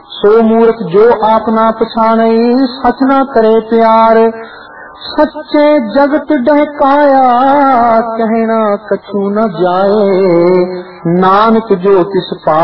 सो मूर्ख जो आप ना पछाने, सच ना करे प्यार। सच्चे जगत डहकाया, कहना कछु न जाए, नानक जो तिस पार।